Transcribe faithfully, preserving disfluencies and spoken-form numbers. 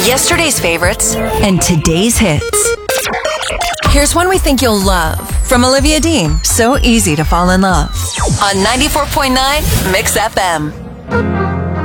Yesterday's favorites and today's hits. Here's one we think you'll love from Olivia Dean. So easy to fall in love. on ninety-four point nine Mix F M.